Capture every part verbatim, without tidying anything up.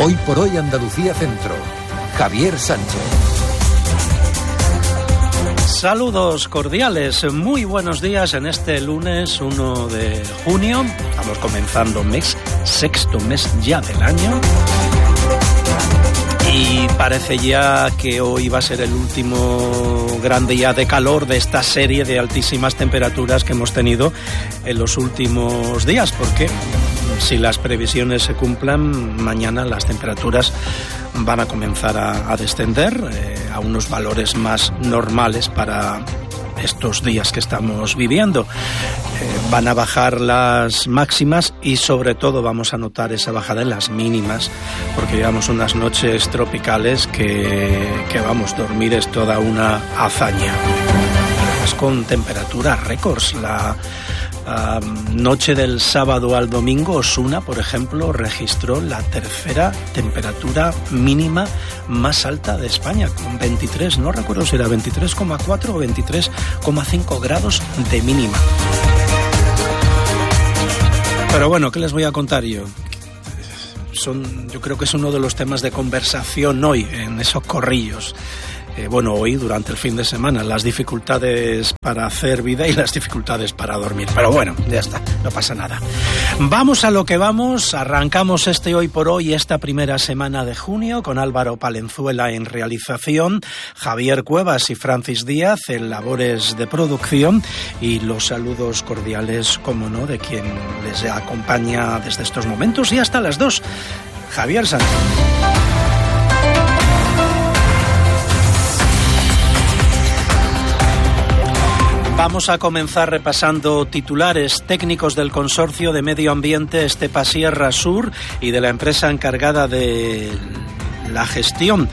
Hoy por hoy Andalucía Centro. Javier Sánchez. Saludos cordiales, muy buenos días en este lunes uno de junio. Estamos comenzando mes, sexto mes ya del año. Y parece ya que hoy va a ser el último gran día de calor de esta serie de altísimas temperaturas que hemos tenido en los últimos días, porque si las previsiones se cumplan, mañana las temperaturas van a comenzar a, a descender eh, a unos valores más normales para estos días que estamos viviendo. Eh, van a bajar las máximas y sobre todo vamos a notar esa bajada en las mínimas, porque llevamos unas noches tropicales que, que vamos, dormir es toda una hazaña. Es con temperaturas récords. La Uh, noche del sábado al domingo, Osuna, por ejemplo, registró la tercera temperatura mínima más alta de España, con veintitrés, no recuerdo si era veintitrés coma cuatro o veintitrés coma cinco grados de mínima. Pero bueno, ¿qué les voy a contar yo? Son, yo creo que es uno de los temas de conversación hoy en esos corrillos. Eh, bueno, hoy durante el fin de semana, las dificultades para hacer vida y las dificultades para dormir. Pero bueno, ya está, no pasa nada. Vamos a lo que vamos, arrancamos este Hoy por Hoy, esta primera semana de junio, con Álvaro Palenzuela en realización, Javier Cuevas y Francis Díaz en labores de producción, y los saludos cordiales, como no, de quien les acompaña desde estos momentos y hasta las dos, Javier Sánchez. Vamos a comenzar repasando titulares. Técnicos del Consorcio de Medio Ambiente Estepa Sierra Sur y de la empresa encargada de la gestión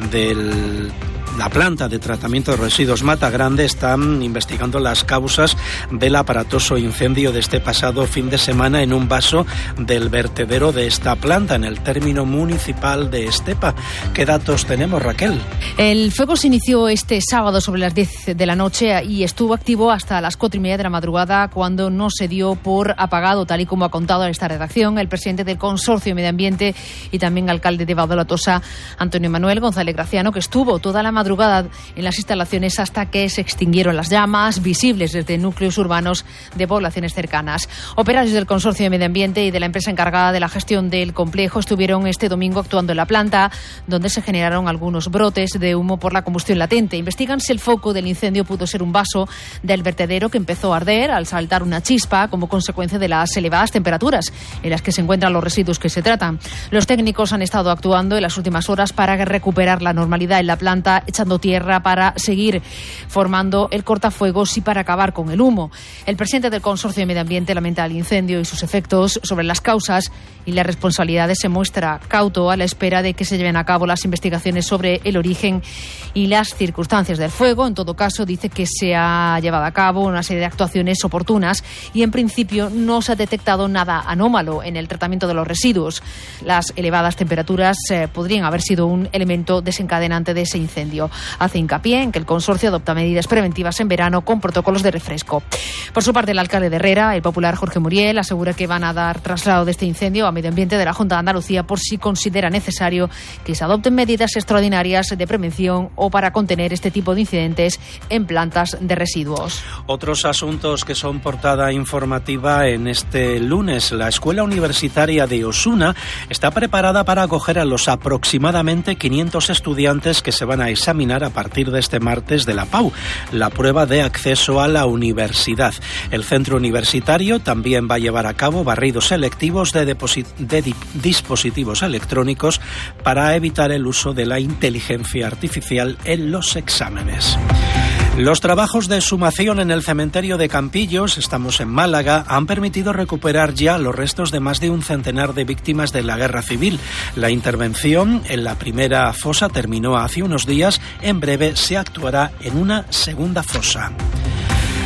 del la planta de tratamiento de residuos Mata Grande están investigando las causas del aparatoso incendio de este pasado fin de semana en un vaso del vertedero de esta planta en el término municipal de Estepa. ¿Qué datos tenemos, Raquel? El fuego se inició este sábado sobre las diez de la noche y estuvo activo hasta las cuatro y media de la madrugada, cuando no se dio por apagado, tal y como ha contado en esta redacción el presidente del Consorcio de Medio Ambiente y también alcalde de Vado La Tosa, Antonio Manuel González Graciano, que estuvo toda la madrugada madrugada en las instalaciones hasta que se extinguieron las llamas visibles desde núcleos urbanos de poblaciones cercanas. Operarios del Consorcio de Medio Ambiente y de la empresa encargada de la gestión del complejo estuvieron este domingo actuando en la planta, donde se generaron algunos brotes de humo por la combustión latente. Investigan si el foco del incendio pudo ser un vaso del vertedero que empezó a arder al saltar una chispa como consecuencia de las elevadas temperaturas en las que se encuentran los residuos que se tratan. Los técnicos han estado actuando en las últimas horas para recuperar la normalidad en la planta, echando tierra para seguir formando el cortafuegos y para acabar con el humo. El presidente del Consorcio de Medio Ambiente lamenta el incendio y sus efectos sobre las causas y las responsabilidades. Se muestra cauto a la espera de que se lleven a cabo las investigaciones sobre el origen y las circunstancias del fuego. En todo caso, dice que se ha llevado a cabo una serie de actuaciones oportunas y en principio no se ha detectado nada anómalo en el tratamiento de los residuos. Las elevadas temperaturas eh, podrían haber sido un elemento desencadenante de ese incendio. Hace hincapié en que el consorcio adopta medidas preventivas en verano con protocolos de refresco. Por su parte, el alcalde de Herrera, el popular Jorge Muriel, asegura que van a dar traslado de este incendio a Medio Ambiente de la Junta de Andalucía por si considera necesario que se adopten medidas extraordinarias de prevención o para contener este tipo de incidentes en plantas de residuos. Otros asuntos que son portada informativa en este lunes. La Escuela Universitaria de Osuna está preparada para acoger a los aproximadamente quinientos estudiantes que se van a examinar a partir de este martes de la P A U, la prueba de acceso a la universidad. El centro universitario también va a llevar a cabo barridos selectivos de, deposit- de di- dispositivos electrónicos para evitar el uso de la inteligencia artificial en los exámenes. Los trabajos de exhumación en el cementerio de Campillos, estamos en Málaga, han permitido recuperar ya los restos de más de un centenar de víctimas de la guerra civil. La intervención en la primera fosa terminó hace unos días. En breve se actuará en una segunda fosa.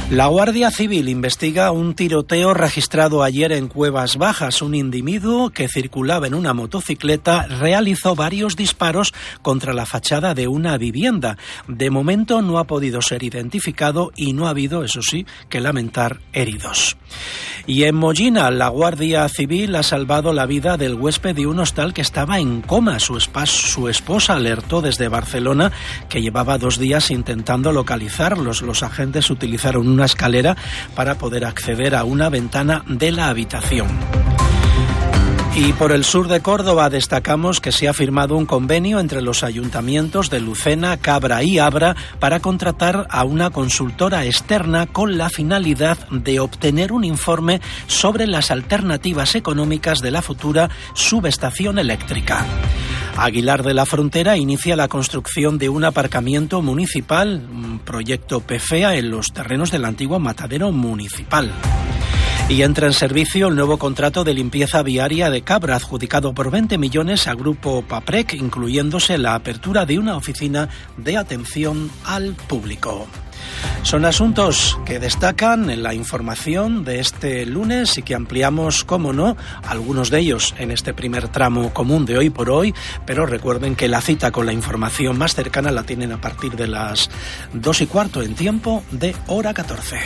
La Guardia Civil investiga un tiroteo registrado ayer en Cuevas Bajas. Un individuo que circulaba en una motocicleta realizó varios disparos contra la fachada de una vivienda. De momento no ha podido ser identificado y no ha habido, eso sí, que lamentar heridos. Y en Mollina, la Guardia Civil ha salvado la vida del huésped de un hostal que estaba en coma. Su, esp- su esposa alertó desde Barcelona que llevaba dos días intentando localizarlos. Los agentes utilizaron una escalera para poder acceder a una ventana de la habitación. Y por el sur de Córdoba destacamos que se ha firmado un convenio entre los ayuntamientos de Lucena, Cabra y Abra para contratar a una consultora externa con la finalidad de obtener un informe sobre las alternativas económicas de la futura subestación eléctrica. Aguilar de la Frontera inicia la construcción de un aparcamiento municipal, un proyecto P F E A en los terrenos del antiguo matadero municipal. Y entra en servicio el nuevo contrato de limpieza viaria de Cabra, adjudicado por veinte millones a Grupo Paprec, incluyéndose la apertura de una oficina de atención al público. Son asuntos que destacan en la información de este lunes y que ampliamos, como no, algunos de ellos en este primer tramo común de Hoy por Hoy, pero recuerden que la cita con la información más cercana la tienen a partir de las dos y cuarto en tiempo de hora catorce.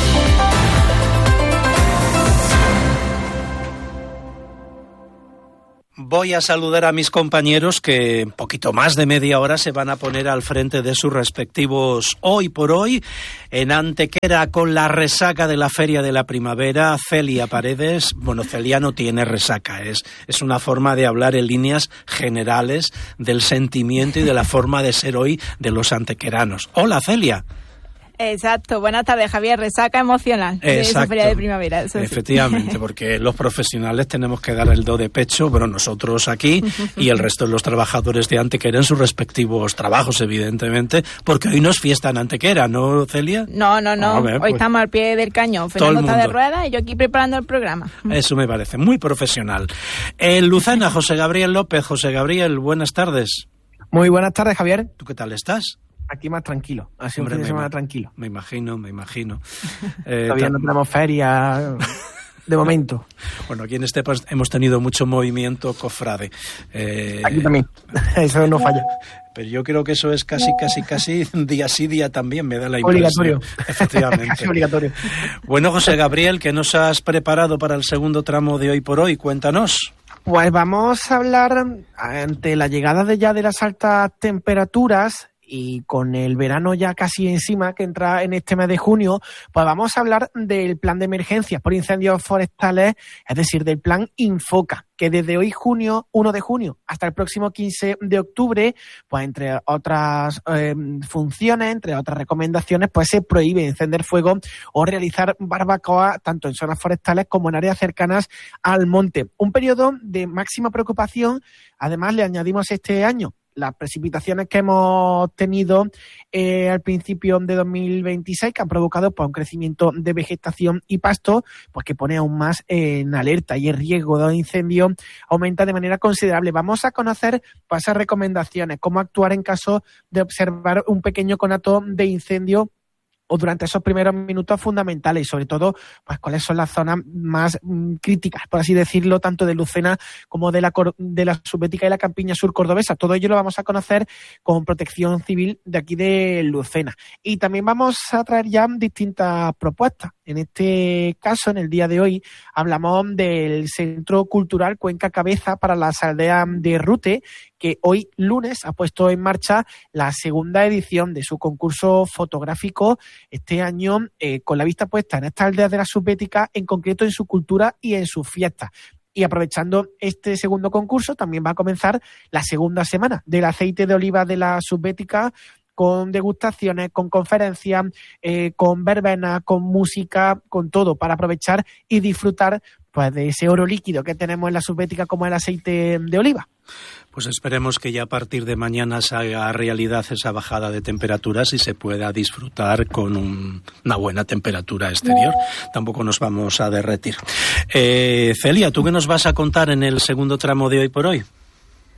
Voy a saludar a mis compañeros que en poquito más de media hora se van a poner al frente de sus respectivos Hoy por Hoy. En Antequera, con la resaca de la Feria de la Primavera, Celia Paredes. Bueno, Celia no tiene resaca, es, es una forma de hablar en líneas generales del sentimiento y de la forma de ser hoy de los antequeranos. Hola, Celia. Exacto, buenas tardes, Javier. Resaca emocional de esa feria de primavera. Eso Efectivamente, sí. Porque los profesionales tenemos que dar el do de pecho, pero nosotros aquí y el resto de los trabajadores de Antequera en sus respectivos trabajos, evidentemente, porque hoy no es fiesta en Antequera, ¿no, Celia? No, no, no. Ver, hoy pues, estamos al pie del cañón. Fernando está de ruedas y yo aquí preparando el programa. Eso me parece muy profesional. En Lucena, José Gabriel López. José Gabriel, buenas tardes. Muy buenas tardes, Javier. ¿Tú qué tal estás? Aquí más tranquilo, ha sido un fin de semana tranquilo. Me imagino, me imagino. Eh, Todavía no tenemos feria de momento. Bueno, aquí en Estepas hemos tenido mucho movimiento cofrade. Eh, aquí también, eso no falla. Pero yo creo que eso es casi, casi, casi día sí, día también, me da la impresión. Obligatorio. Efectivamente. Casi obligatorio. Bueno, José Gabriel, ¿qué nos has preparado para el segundo tramo de Hoy por Hoy? Cuéntanos. Pues vamos a hablar, ante la llegada de ya de las altas temperaturas y con el verano ya casi encima, que entra en este mes de junio, pues vamos a hablar del plan de emergencias por incendios forestales, es decir, del plan Infoca, que desde hoy junio, primero de junio, hasta el próximo quince de octubre, pues entre otras eh, funciones, entre otras recomendaciones, pues se prohíbe encender fuego o realizar barbacoa tanto en zonas forestales como en áreas cercanas al monte. Un periodo de máxima preocupación, además le añadimos este año las precipitaciones que hemos tenido eh, al principio de dos mil veintiséis, que han provocado pues, un crecimiento de vegetación y pasto, pues que pone aún más en alerta, y el riesgo de incendio aumenta de manera considerable. Vamos a conocer pues, esas recomendaciones, cómo actuar en caso de observar un pequeño conato de incendio o durante esos primeros minutos fundamentales, y sobre todo, pues cuáles son las zonas más mm, críticas, por así decirlo, tanto de Lucena como de la de la Subbética y la Campiña Sur cordobesa. Todo ello lo vamos a conocer con Protección Civil de aquí de Lucena. Y también vamos a traer ya distintas propuestas. En este caso, en el día de hoy, hablamos del Centro Cultural Cuenca Cabeza para las aldeas de Rute, que hoy lunes ha puesto en marcha la segunda edición de su concurso fotográfico, este año eh, con la vista puesta en estas aldeas de la Subbética, en concreto en su cultura y en sus fiestas. Y aprovechando este segundo concurso, también va a comenzar la segunda semana del aceite de oliva de la Subbética, con degustaciones, con conferencias, eh, con verbenas, con música, con todo, para aprovechar y disfrutar pues de ese oro líquido que tenemos en la Subbética como el aceite de oliva. Pues esperemos que ya a partir de mañana se haga realidad esa bajada de temperaturas y se pueda disfrutar con un, una buena temperatura exterior. Tampoco nos vamos a derretir. Eh, Celia, ¿tú qué nos vas a contar en el segundo tramo de Hoy por Hoy?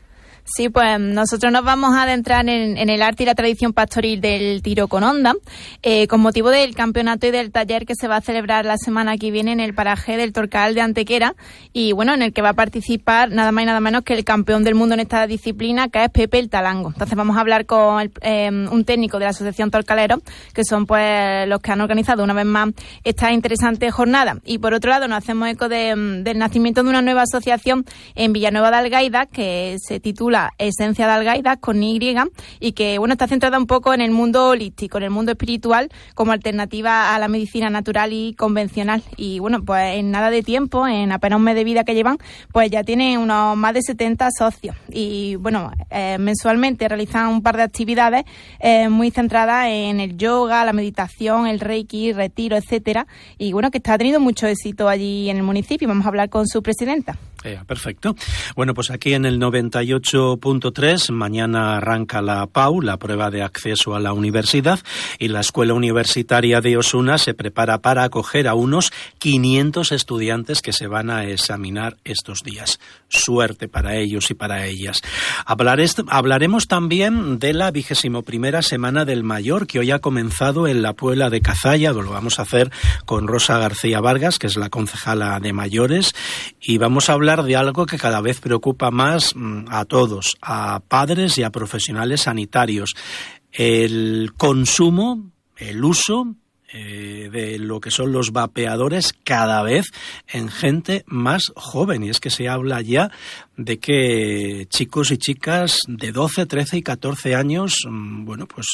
Sí, pues nosotros nos vamos a adentrar en, en el arte y la tradición pastoril del tiro con honda, eh, con motivo del campeonato y del taller que se va a celebrar la semana que viene en el paraje del Torcal de Antequera, y bueno, en el que va a participar nada más y nada menos que el campeón del mundo en esta disciplina, que es Pepe el Talango. Entonces vamos a hablar con el, eh, un técnico de la Asociación Torcaleros, que son pues los que han organizado una vez más esta interesante jornada. Y por otro lado nos hacemos eco de, del nacimiento de una nueva asociación en Villanueva de Algaida, que se titula Esencia de Algaida con Y, y que bueno, está centrada un poco en el mundo holístico, en el mundo espiritual, como alternativa a la medicina natural y convencional. Y bueno, pues en nada de tiempo, en apenas un mes de vida que llevan, pues ya tienen unos más de setenta socios. Y bueno, eh, mensualmente realizan un par de actividades eh, muy centradas en el yoga, la meditación, el reiki, retiro, etcétera. Y bueno, que está teniendo mucho éxito allí en el municipio. Vamos a hablar con su presidenta. Eh, perfecto. Bueno, pues aquí en el noventa y ocho punto tres mañana arranca la P A U, la prueba de acceso a la universidad, y la Escuela Universitaria de Osuna se prepara para acoger a unos quinientos estudiantes que se van a examinar estos días. Suerte para ellos y para ellas. Hablaré, hablaremos también de la vigésimo primera Semana del Mayor, que hoy ha comenzado en la Puebla de Cazalla. Lo vamos a hacer con Rosa García Vargas, que es la concejala de mayores, y vamos a hablar de algo que cada vez preocupa más a todos, a padres y a profesionales sanitarios: el consumo, el uso eh, de lo que son los vapeadores cada vez en gente más joven. Y es que se habla ya de que chicos y chicas de doce, trece y catorce años, bueno, pues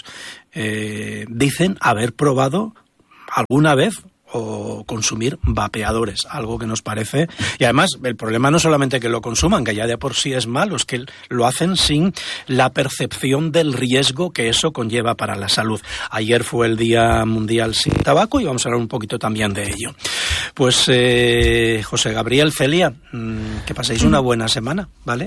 eh, dicen haber probado alguna vez o consumir vapeadores, algo que nos parece... Y además, el problema no es solamente que lo consuman, que ya de por sí es malo, es que lo hacen sin la percepción del riesgo que eso conlleva para la salud. Ayer fue el Día Mundial sin Tabaco y vamos a hablar un poquito también de ello. Pues, eh, José Gabriel, Celia, que paséis una buena semana, ¿vale?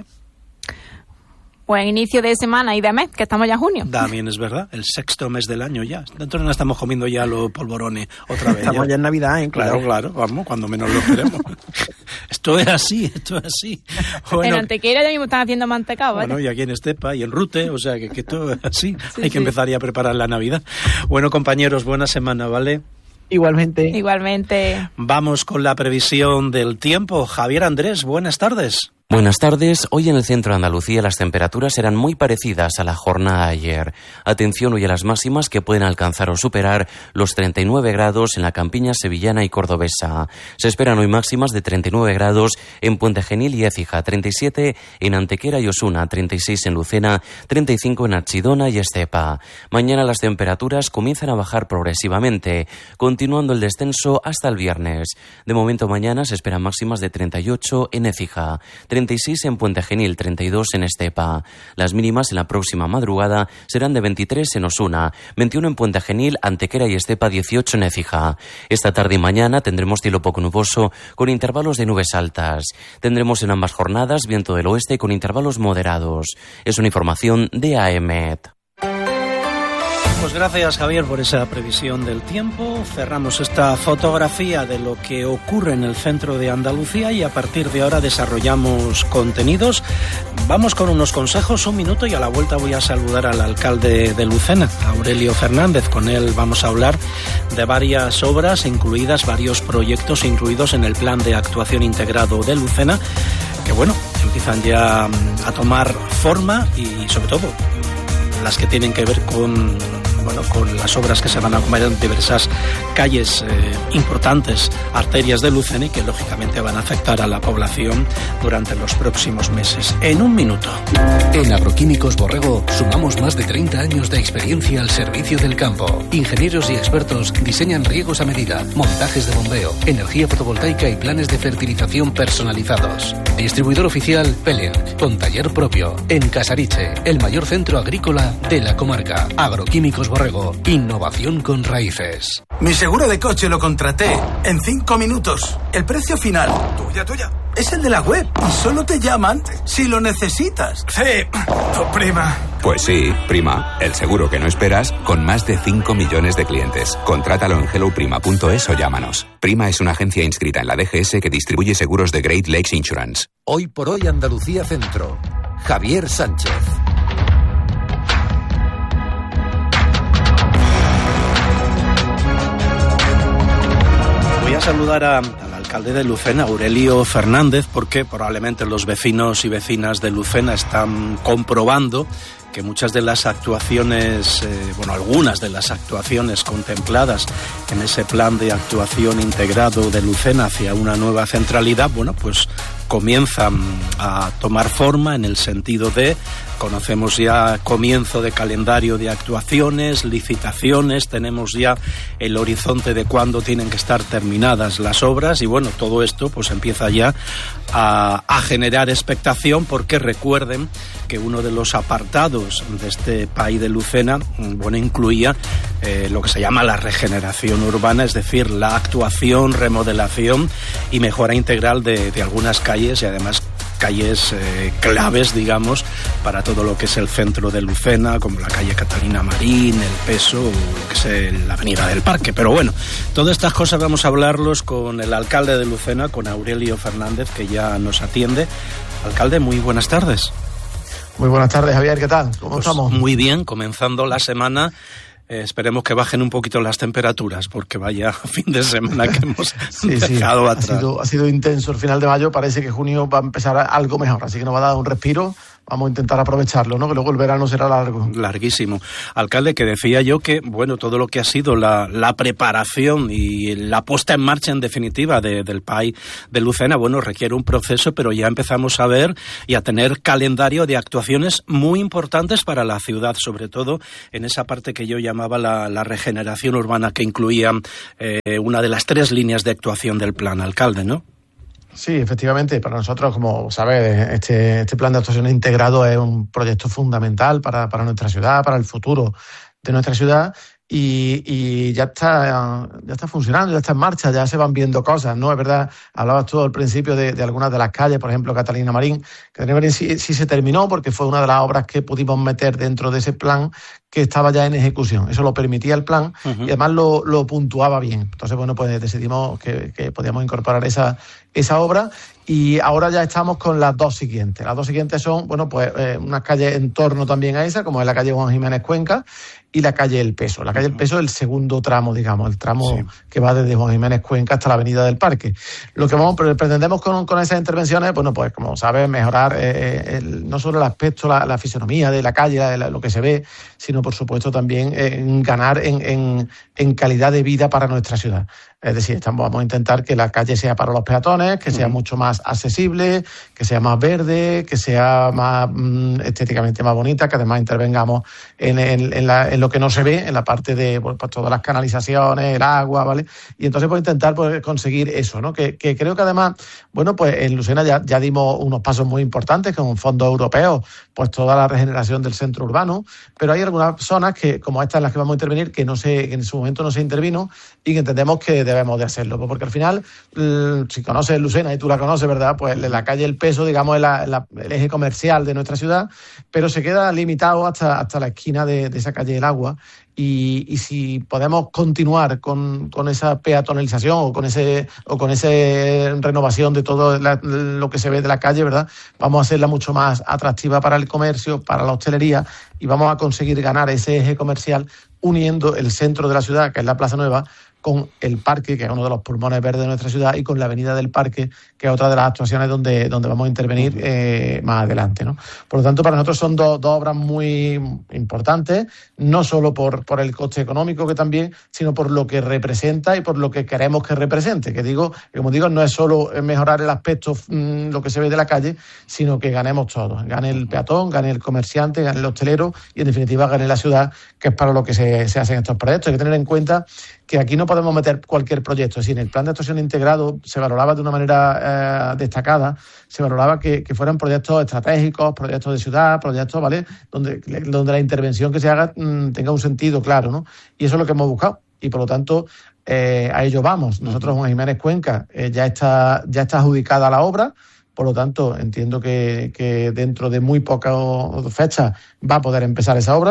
Buen inicio de semana y de mes, que estamos ya en junio. También es verdad, el sexto mes del año ya. Dentro no estamos comiendo ya los polvorones otra vez. Estamos ya, ya en Navidad, ¿eh? Claro, claro, vamos, cuando menos lo esperemos. Esto es así, esto es así. Bueno, en Antequera ya mismo están haciendo mantecado, ¿vale? Bueno, y aquí en Estepa y en Rute, o sea que, que esto es así. Sí, Hay que sí. empezar ya a preparar la Navidad. Bueno, compañeros, buena semana, ¿vale? Igualmente. Igualmente. Vamos con la previsión del tiempo. Javier Andrés, buenas tardes. Buenas tardes. Hoy en el centro de Andalucía las temperaturas serán muy parecidas a la jornada de ayer. Atención hoy a las máximas, que pueden alcanzar o superar los treinta y nueve grados en la campiña sevillana y cordobesa. Se esperan hoy máximas de treinta y nueve grados en Puente Genil y Écija, treinta y siete en Antequera y Osuna, treinta y seis en Lucena, treinta y cinco en Archidona y Estepa. Mañana las temperaturas comienzan a bajar progresivamente, continuando el descenso hasta el viernes. De momento mañana se esperan máximas de treinta y ocho en Écija, treinta y seis en Puente Genil, treinta y dos en Estepa. Las mínimas en la próxima madrugada serán de veintitrés en Osuna, veintiuno en Puente Genil, Antequera y Estepa, dieciocho en Écija. Esta tarde y mañana tendremos cielo poco nuboso con intervalos de nubes altas. Tendremos en ambas jornadas viento del oeste con intervalos moderados. Es una información de A E M E T. Pues gracias, Javier, por esa previsión del tiempo. Cerramos esta fotografía de lo que ocurre en el centro de Andalucía y a partir de ahora desarrollamos contenidos. Vamos con unos consejos, un minuto, y a la vuelta voy a saludar al alcalde de Lucena, Aurelio Fernández. Con él vamos a hablar de varias obras incluidas, varios proyectos incluidos en el plan de actuación integrado de Lucena, que bueno, empiezan ya a tomar forma y sobre todo las que tienen que ver con, bueno, con las obras que se van a comer en diversas calles eh, importantes, arterias de Lucena, y que lógicamente van a afectar a la población durante los próximos meses. En un minuto. En Agroquímicos Borrego sumamos más de treinta años de experiencia al servicio del campo. Ingenieros y expertos diseñan riegos a medida, montajes de bombeo, energía fotovoltaica y planes de fertilización personalizados. Distribuidor oficial Peleac, con taller propio en Casariche, el mayor centro agrícola de la comarca. Agroquímicos Borrego, innovación con raíces. Mi seguro de coche lo contraté en cinco minutos. El precio final, tuya, tuya, es el de la web y solo te llaman si lo necesitas. Sí, tu prima. Pues sí, Prima, el seguro que no esperas, con más de cinco millones de clientes. Contrátalo en hello prima punto es o llámanos. Prima es una agencia inscrita en la D G S que distribuye seguros de Great Lakes Insurance. Hoy por hoy Andalucía Centro. Javier Sánchez. Voy a saludar a, al alcalde de Lucena, Aurelio Fernández, porque probablemente los vecinos y vecinas de Lucena están comprobando que muchas de las actuaciones, eh, bueno, algunas de las actuaciones contempladas en ese plan de actuación integrado de Lucena hacia una nueva centralidad, bueno, pues comienzan a tomar forma en el sentido de, conocemos ya comienzo de calendario de actuaciones, licitaciones, tenemos ya el horizonte de cuándo tienen que estar terminadas las obras y bueno, todo esto pues empieza ya a, a generar expectación porque recuerden que uno de los apartados de este P A I de Lucena, bueno, incluía eh, lo que se llama la regeneración urbana, es decir, la actuación, remodelación y mejora integral de, de algunas calles y además calles eh, claves, digamos, para todo lo que es el centro de Lucena, como la calle Catalina Marín, el Peso, o lo que es la avenida del Parque. Pero bueno, todas estas cosas vamos a hablarlos con el alcalde de Lucena, con Aurelio Fernández, que ya nos atiende. Alcalde, muy buenas tardes. Muy buenas tardes, Javier, ¿qué tal? ¿Cómo pues estamos? Muy bien, comenzando la semana. Eh, esperemos que bajen un poquito las temperaturas, porque vaya fin de semana que hemos sí, dejado sí. atrás. Ha sido, ha sido intenso el final de mayo, parece que junio va a empezar algo mejor, así que nos va a dar un respiro. Vamos a intentar aprovecharlo, ¿no? Que luego el verano será largo. Larguísimo. Alcalde, que decía yo que, bueno, todo lo que ha sido la, la preparación y la puesta en marcha, en definitiva, de, del P A I de Lucena, bueno, requiere un proceso, pero ya empezamos a ver y a tener calendario de actuaciones muy importantes para la ciudad, sobre todo en esa parte que yo llamaba la, la regeneración urbana, que incluía eh, una de las tres líneas de actuación del plan, alcalde, ¿no? Sí, efectivamente, para nosotros, como sabes, este, este plan de actuación integrado es un proyecto fundamental para, para nuestra ciudad, para el futuro de nuestra ciudad y, y ya está ya está funcionando, ya está en marcha, ya se van viendo cosas, ¿no? Es verdad, hablabas tú al principio de, de algunas de las calles, por ejemplo, Catalina Marín. Catalina Marín sí, sí se terminó porque fue una de las obras que pudimos meter dentro de ese plan que estaba ya en ejecución. Eso lo permitía el plan uh-huh. y además lo, lo puntuaba bien. Entonces, bueno, pues decidimos que, que podíamos incorporar esa, esa obra y ahora ya estamos con las dos siguientes. Las dos siguientes son, bueno, pues eh, unas calles en torno también a esa, como es la calle Juan Jiménez Cuenca y la calle El Peso. La calle El Peso es el segundo tramo, digamos, el tramo sí. que va desde Juan Jiménez Cuenca hasta la avenida del Parque. Lo que vamos pretendemos con, con esas intervenciones, bueno, pues como sabes, mejorar eh, el, no solo el aspecto, la, la fisonomía de la calle, la, la, lo que se ve, sino por supuesto también eh, ganar en, en, en calidad de vida para nuestra ciudad. Es decir, estamos, vamos a intentar que la calle sea para los peatones, que sea uh-huh. mucho más accesible, que sea más verde, que sea más mmm, estéticamente más bonita, que además intervengamos en, en, en, la, en lo que no se ve, en la parte de pues, pues, todas las canalizaciones, el agua, ¿vale? Y entonces pues intentar pues, conseguir eso, ¿no? Que, que creo que además, bueno, pues en Lucena ya, ya dimos unos pasos muy importantes con fondos europeos, pues toda la regeneración del centro urbano, pero hay algunas zonas que, como estas en las que vamos a intervenir, que no se, que en su momento no se intervino y que entendemos que debemos de hacerlo, porque al final, si conoces Lucena y tú la conoces, ¿verdad? Pues la calle El Peso, digamos, es la, la, el eje comercial de nuestra ciudad, pero se queda limitado hasta, hasta la esquina de, de esa calle del Agua. Y, y si podemos continuar con, con esa peatonalización o con ese o con esa renovación de todo la, lo que se ve de la calle, ¿verdad? Vamos a hacerla mucho más atractiva para el comercio, para la hostelería y vamos a conseguir ganar ese eje comercial uniendo el centro de la ciudad, que es la Plaza Nueva, con el Parque, que es uno de los pulmones verdes de nuestra ciudad, y con la Avenida del Parque, que es otra de las actuaciones donde, donde vamos a intervenir eh, más adelante, ¿no? Por lo tanto, para nosotros son dos, dos obras muy importantes, no solo por, por el coste económico que también, sino por lo que representa y por lo que queremos que represente. Que digo, que como digo, no es solo mejorar el aspecto, mmm, lo que se ve de la calle, sino que ganemos todos. Gane el peatón, gane el comerciante, gane el hostelero y, en definitiva, gane la ciudad, que es para lo que se, se hacen estos proyectos. Hay que tener en cuenta que aquí no podemos meter cualquier proyecto. Es decir, el plan de actuación integrado se valoraba de una manera eh, destacada, se valoraba que, que fueran proyectos estratégicos, proyectos de ciudad, proyectos, ¿vale?, donde, donde la intervención que se haga mmm, tenga un sentido claro, ¿no? Y eso es lo que hemos buscado. Y por lo tanto, eh, a ello vamos. Nosotros, Juan Jiménez Cuenca, eh, ya está, ya está adjudicada la obra. Por lo tanto, entiendo que, que dentro de muy pocas fechas va a poder empezar esa obra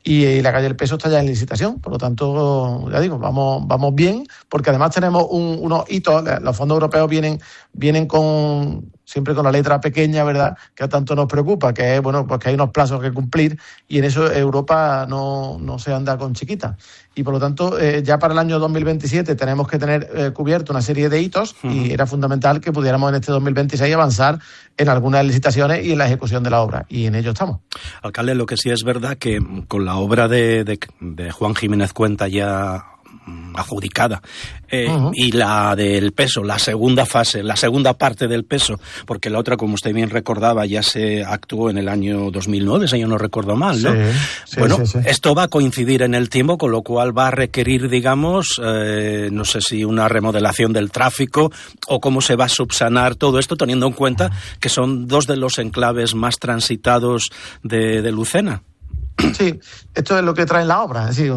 y, y la calle El Peso está ya en licitación. Por lo tanto, ya digo, vamos vamos bien, porque además tenemos un, unos hitos. Los fondos europeos vienen vienen con siempre con la letra pequeña, ¿verdad?, que tanto nos preocupa, que es, bueno, pues que hay unos plazos que cumplir, y en eso Europa no, no se anda con chiquitas. Y por lo tanto, eh, ya para el año dos mil veintisiete tenemos que tener eh, cubierto una serie de hitos, uh-huh. y era fundamental que pudiéramos en este dos mil veintiséis avanzar en algunas licitaciones y en la ejecución de la obra, y en ello estamos. Alcalde, lo que sí es verdad que con la obra de, de, de Juan Jiménez Cuenta ya adjudicada, eh, uh-huh. y la del Peso, la segunda fase, la segunda parte del Peso, porque la otra, como usted bien recordaba, ya se actuó en el año dos mil nueve, si yo no recuerdo mal, ¿no? Sí, sí, bueno, sí, sí. Esto va a coincidir en el tiempo, con lo cual va a requerir, digamos, eh, no sé si una remodelación del tráfico o cómo se va a subsanar todo esto, teniendo en cuenta que son dos de los enclaves más transitados de, de Lucena. Sí, esto es lo que trae la obra, es decir,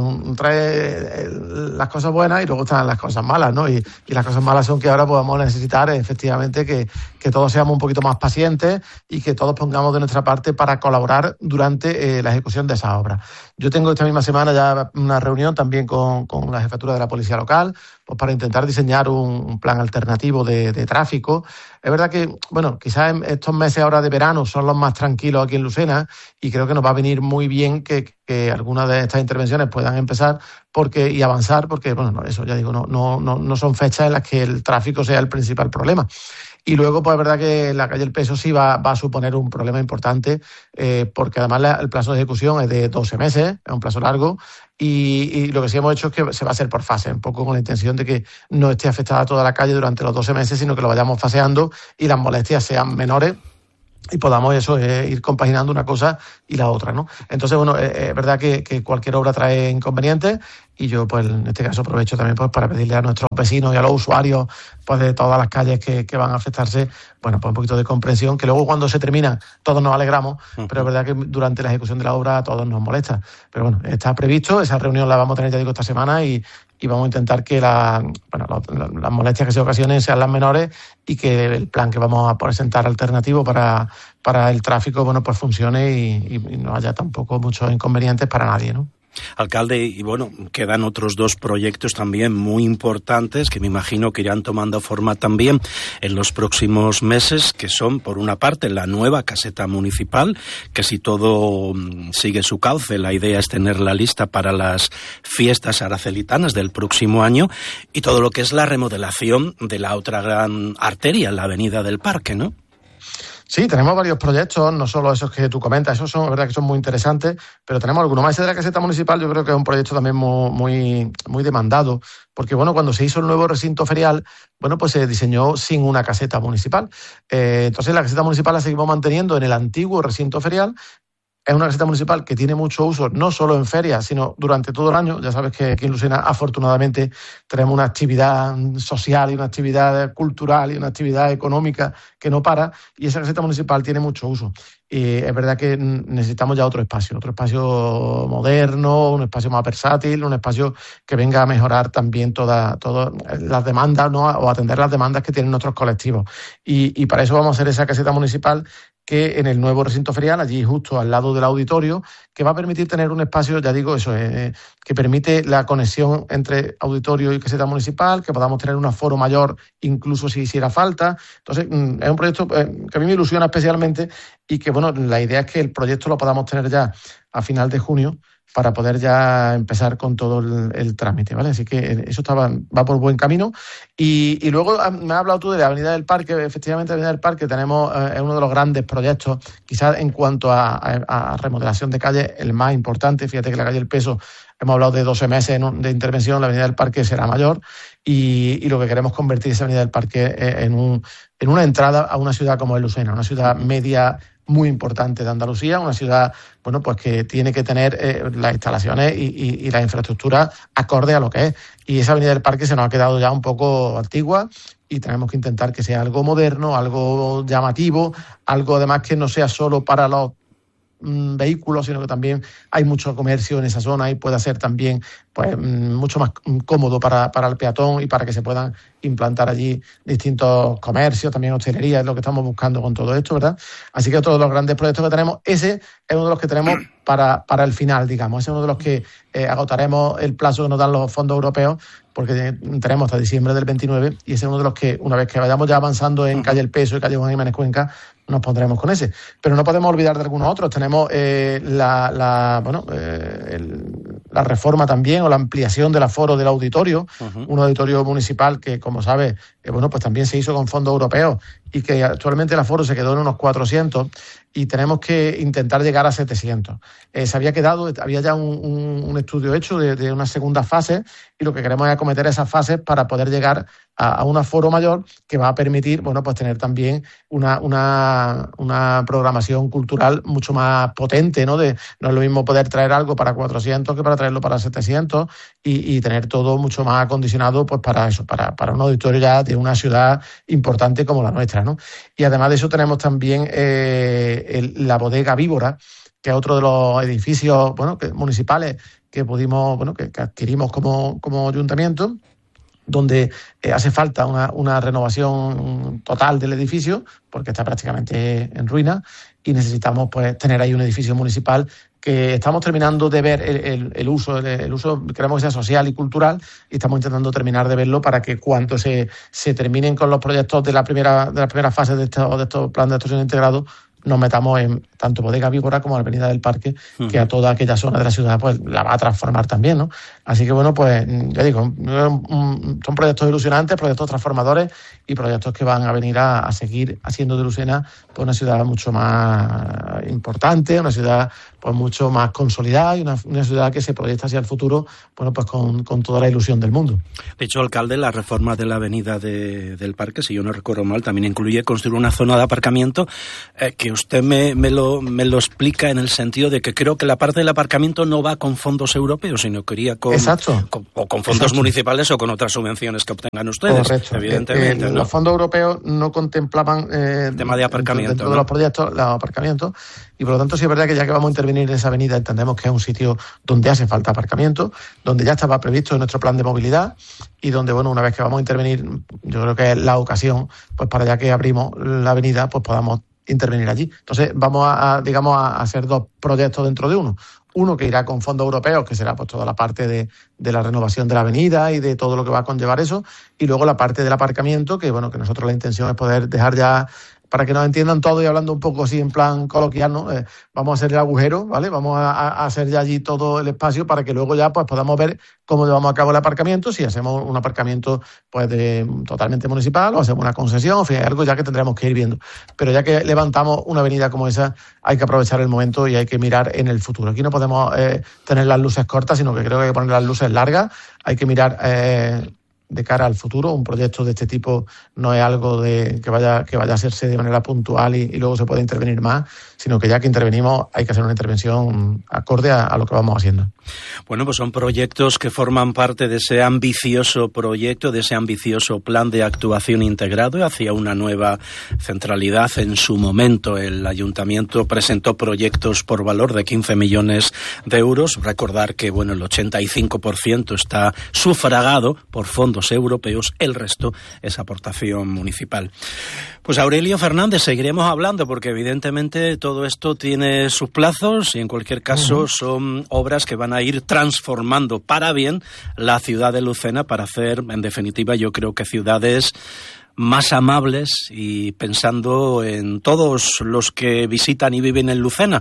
trae las cosas buenas y luego están las cosas malas, ¿no? Y, y las cosas malas son que ahora podamos necesitar efectivamente que, que todos seamos un poquito más pacientes y que todos pongamos de nuestra parte para colaborar durante eh, la ejecución de esa obra. Yo tengo esta misma semana ya una reunión también con, con la jefatura de la policía local, pues para intentar diseñar un, un plan alternativo de, de tráfico. Es verdad que, bueno, quizás estos meses ahora de verano son los más tranquilos aquí en Lucena, y creo que nos va a venir muy bien que, que algunas de estas intervenciones puedan empezar porque y avanzar, porque, bueno, no, eso ya digo, no, no, no, no son fechas en las que el tráfico sea el principal problema. Y luego, pues es verdad que la calle El Peso sí va, va a suponer un problema importante, eh, porque además la, el plazo de ejecución es de doce meses, es un plazo largo, y, y lo que sí hemos hecho es que se va a hacer por fase, un poco con la intención de que no esté afectada toda la calle durante los doce meses, sino que lo vayamos faseando y las molestias sean menores y podamos eso eh, ir compaginando una cosa y la otra, ¿no? Entonces, bueno, es eh, verdad que, que cualquier obra trae inconvenientes, y yo, pues en este caso, aprovecho también pues para pedirle a nuestros vecinos y a los usuarios pues de todas las calles que, que van a afectarse, bueno, pues un poquito de comprensión, que luego cuando se termina todos nos alegramos, uh-huh. pero es verdad que durante la ejecución de la obra a todos nos molesta. Pero bueno, está previsto, esa reunión la vamos a tener, ya digo, esta semana, y, y vamos a intentar que la, bueno, la, las molestias que se ocasionen sean las menores, y que el plan que vamos a presentar alternativo para, para el tráfico, bueno, pues funcione y, y no haya tampoco muchos inconvenientes para nadie, ¿no? Alcalde, y bueno, quedan otros dos proyectos también muy importantes que me imagino que irán tomando forma también en los próximos meses, que son, por una parte, la nueva caseta municipal, que si todo sigue su cauce, la idea es tenerla lista para las fiestas aracelitanas del próximo año, y todo lo que es la remodelación de la otra gran arteria, la Avenida del Parque, ¿no? Sí, tenemos varios proyectos, no solo esos que tú comentas, esos son, es verdad que son muy interesantes, pero tenemos algunos más. Ese de la caseta municipal yo creo que es un proyecto también muy, muy, muy demandado, porque bueno, cuando se hizo el nuevo recinto ferial, bueno, pues se diseñó sin una caseta municipal. Eh, entonces la caseta municipal la seguimos manteniendo en el antiguo recinto ferial. Es una caseta municipal que tiene mucho uso, no solo en ferias, sino durante todo el año. Ya sabes que aquí en Lucena, afortunadamente, tenemos una actividad social y una actividad cultural y una actividad económica que no para, y esa caseta municipal tiene mucho uso. Y es verdad que necesitamos ya otro espacio, otro espacio moderno, un espacio más versátil, un espacio que venga a mejorar también todas toda las demandas, ¿no? O atender las demandas que tienen nuestros colectivos. Y, y para eso vamos a hacer esa caseta municipal, que en el nuevo recinto ferial, allí justo al lado del auditorio, que va a permitir tener un espacio, ya digo, eso, eh, que permite la conexión entre auditorio y caseta municipal, que podamos tener un aforo mayor incluso si hiciera falta. Entonces, es un proyecto eh, que a mí me ilusiona especialmente, y que, bueno, la idea es que el proyecto lo podamos tener ya a final de junio, para poder ya empezar con todo el, el trámite, ¿vale? Así que eso estaba, va por buen camino. Y, y luego me has hablado tú de la Avenida del Parque. Efectivamente, la Avenida del Parque tenemos eh, es uno de los grandes proyectos, quizás en cuanto a, a, a remodelación de calle, el más importante. Fíjate que la calle El Peso, hemos hablado de doce meses de intervención, la Avenida del Parque será mayor, y, y lo que queremos es convertir esa Avenida del Parque en, un, en una entrada a una ciudad como es Lucena, una ciudad media muy importante de Andalucía, una ciudad, bueno, pues que tiene que tener eh, las instalaciones y, y, y la infraestructura acorde a lo que es. Y esa Avenida del Parque se nos ha quedado ya un poco antigua, y tenemos que intentar que sea algo moderno, algo llamativo, algo además que no sea solo para los mmm, vehículos, sino que también hay mucho comercio en esa zona y puede ser también pues mmm, mucho más cómodo para, para el peatón y para que se puedan implantar allí distintos comercios, también hostelería, es lo que estamos buscando con todo esto, ¿verdad? Así que todos los grandes proyectos que tenemos, ese es uno de los que tenemos para, para el final, digamos, ese es uno de los que eh, agotaremos el plazo que nos dan los fondos europeos, porque tenemos hasta diciembre del veintinueve, y ese es uno de los que, una vez que vayamos ya avanzando en Calle El Peso y Calle Juan Jiménez Cuenca, nos pondremos con ese. Pero no podemos olvidar de algunos otros. Tenemos eh, la, la, bueno, eh, el, la reforma también, o la ampliación del aforo del auditorio, uh-huh. un auditorio municipal que, como sabes, eh, bueno, pues también se hizo con fondos europeos y que actualmente el aforo se quedó en unos cuatrocientos y tenemos que intentar llegar a setecientos. Eh, se había quedado, había ya un, un, un estudio hecho de, de una segunda fase, y lo que queremos es acometer esas fases para poder llegar a, a un aforo mayor que va a permitir, bueno, pues tener también una, una, una programación cultural mucho más potente, ¿no? De, no es lo mismo poder traer algo para cuatrocientos que para traerlo para setecientos, y, y tener todo mucho más acondicionado pues para eso, para, para un auditorio ya de una ciudad importante como la nuestra, ¿no? Y además de eso tenemos también eh, el, la bodega Víbora, que es otro de los edificios, bueno, que, municipales que pudimos, bueno, que, que adquirimos como, como ayuntamiento, donde eh, hace falta una, una renovación total del edificio, porque está prácticamente en ruina, y necesitamos pues tener ahí un edificio municipal que estamos terminando de ver el, el, el uso, el, el uso queremos que sea social y cultural, y estamos intentando terminar de verlo para que cuando se, se terminen con los proyectos de la primera, de la primera fase de estos, de estos planes de actuación integrados, nos metamos en tanto Bodega Víbora como Avenida del Parque, uh-huh. que a toda aquella zona de la ciudad pues la va a transformar también, ¿no? Así que bueno, pues ya digo, son proyectos ilusionantes, proyectos transformadores y proyectos que van a venir a, a seguir haciendo de Lucena pues una ciudad mucho más importante, una ciudad pues mucho más consolidada y una, una ciudad que se proyecta hacia el futuro, bueno, pues con, con toda la ilusión del mundo. De hecho, alcalde, la reforma de la Avenida de, del Parque, si yo no recuerdo mal, también incluye construir una zona de aparcamiento eh, que usted me, me, lo, me lo explica en el sentido de que creo que la parte del aparcamiento no va con fondos europeos, sino que iría con, con, o con fondos Exacto. municipales o con otras subvenciones que obtengan ustedes. Correcto. Evidentemente. Eh, eh, ¿no? Los fondos europeos no contemplaban eh, el tema de aparcamiento, dentro ¿no? de los proyectos, los aparcamientos, y por lo tanto sí es verdad que ya que vamos a intervenir en esa avenida, entendemos que es un sitio donde hace falta aparcamiento, donde ya estaba previsto en nuestro plan de movilidad, y donde, bueno, una vez que vamos a intervenir, yo creo que es la ocasión, pues para ya que abrimos la avenida, pues podamos intervenir allí. Entonces vamos a, a digamos, a hacer dos proyectos dentro de uno. Uno que irá con fondos europeos, que será pues toda la parte de, de la renovación de la avenida y de todo lo que va a conllevar eso, y luego la parte del aparcamiento, que bueno, que nosotros la intención es poder dejar ya, para que nos entiendan todo y hablando un poco así en plan coloquial, ¿no? Eh, vamos a hacer el agujero, ¿vale? Vamos a, a hacer ya allí todo el espacio para que luego ya pues podamos ver cómo llevamos a cabo el aparcamiento, si hacemos un aparcamiento pues de totalmente municipal o hacemos una concesión, en fin, hay algo ya que tendremos que ir viendo. Pero ya que levantamos una avenida como esa, hay que aprovechar el momento y hay que mirar en el futuro. Aquí no podemos eh, tener las luces cortas, sino que creo que hay que poner las luces largas, hay que mirar eh, de cara al futuro. Un proyecto de este tipo no es algo de que vaya que vaya a hacerse de manera puntual y, y luego se puede intervenir más, sino que ya que intervenimos hay que hacer una intervención acorde a, a lo que vamos haciendo. Bueno, pues son proyectos que forman parte de ese ambicioso proyecto, de ese ambicioso plan de actuación integrado hacia una nueva centralidad. En su momento el Ayuntamiento presentó proyectos por valor de quince millones de euros. Recordar que, bueno, el ochenta y cinco por ciento está sufragado por fondos europeos, el resto es aportación municipal. Pues Aurelio Fernández, seguiremos hablando porque evidentemente todo esto tiene sus plazos y en cualquier caso uh-huh. son obras que van a ir transformando para bien la ciudad de Lucena, para hacer, en definitiva, yo creo que ciudades más amables y pensando en todos los que visitan y viven en Lucena.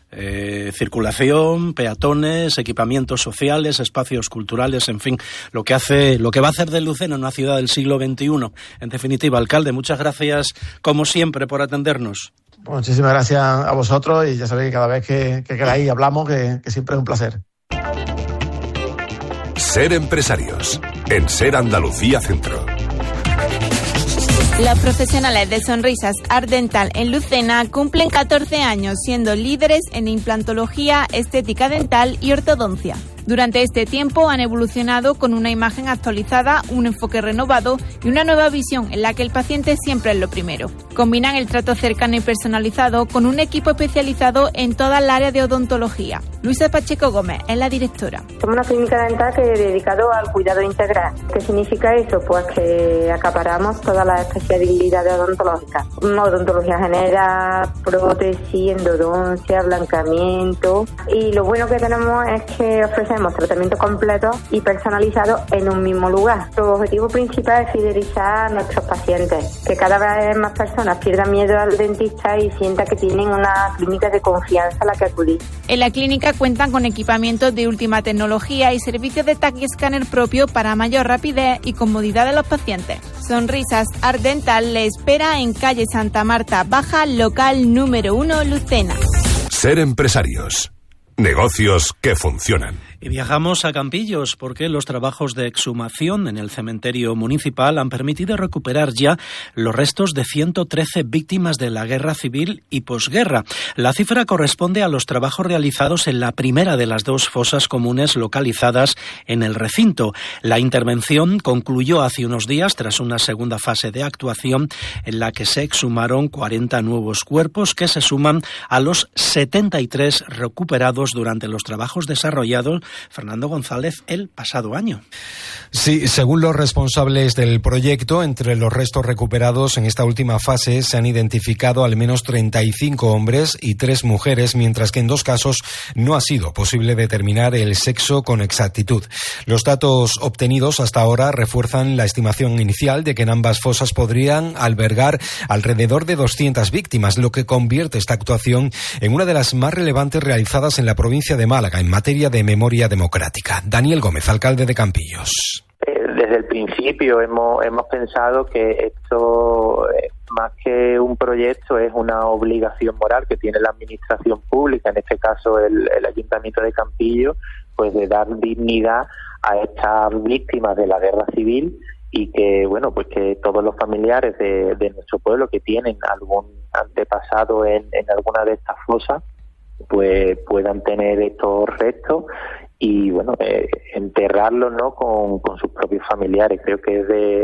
Eh, circulación, peatones, equipamientos sociales, espacios culturales, en fin, lo que hace, lo que va a hacer de Lucena una ciudad del siglo veintiuno. En definitiva, alcalde, muchas gracias como siempre por atendernos. Muchísimas gracias a vosotros y ya sabéis que cada vez que, que queráis hablamos, que, que siempre es un placer. Ser empresarios en Ser Andalucía Centro. Los profesionales de Sonrisas Art Dental en Lucena cumplen catorce años siendo líderes en implantología, estética dental y ortodoncia. Durante este tiempo han evolucionado con una imagen actualizada, un enfoque renovado y una nueva visión en la que el paciente siempre es lo primero. Combinan el trato cercano y personalizado con un equipo especializado en toda el área de odontología. Luisa Pacheco Gómez es la directora. Somos una clínica dental que es dedicado al cuidado integral. ¿Qué significa eso? Pues que acaparamos todas las especialidades odontológicas. Odontología general, prótesis, endodoncia, blancamiento. Y lo bueno que tenemos es que ofrecemos tratamiento completo y personalizado en un mismo lugar. Nuestro objetivo principal es fidelizar a nuestros pacientes, que cada vez más personas pierdan miedo al dentista y sientan que tienen una clínica de confianza a la que acudir. En la clínica cuentan con equipamientos de última tecnología y servicios de tag y escáner propio para mayor rapidez y comodidad de los pacientes. Sonrisas Art Dental le espera en calle Santa Marta Baja, local número uno, Lucena. Ser empresarios. Negocios que funcionan. Y viajamos a Campillos porque los trabajos de exhumación en el cementerio municipal han permitido recuperar ya los restos de ciento trece víctimas de la guerra civil y posguerra. La cifra corresponde a los trabajos realizados en la primera de las dos fosas comunes localizadas en el recinto. La intervención concluyó hace unos días tras una segunda fase de actuación en la que se exhumaron cuarenta nuevos cuerpos que se suman a los setenta y tres recuperados durante los trabajos desarrollados, Fernando González, el pasado año. Sí, según los responsables del proyecto, entre los restos recuperados en esta última fase se han identificado al menos treinta y cinco hombres y tres mujeres, mientras que en dos casos no ha sido posible determinar el sexo con exactitud. Los datos obtenidos hasta ahora refuerzan la estimación inicial de que en ambas fosas podrían albergar alrededor de doscientas víctimas, lo que convierte esta actuación en una de las más relevantes realizadas en la provincia de Málaga en materia de memoria democrática. Daniel Gómez, alcalde de Campillos. Desde el principio hemos, hemos pensado que esto, más que un proyecto, es una obligación moral que tiene la administración pública, en este caso el, el Ayuntamiento de Campillos, pues de dar dignidad a estas víctimas de la guerra civil y que, bueno, pues que todos los familiares de, de nuestro pueblo que tienen algún antepasado en, en alguna de estas fosas, pues puedan tener estos restos y bueno, eh, enterrarlos, ¿no?, con, con sus propios familiares. Creo que es de